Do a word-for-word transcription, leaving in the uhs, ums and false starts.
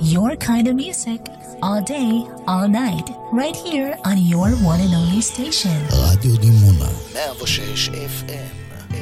Your kind of music, all day, all night, right here on your one and only station. רדיו דימונה, מאה ושש אף אם.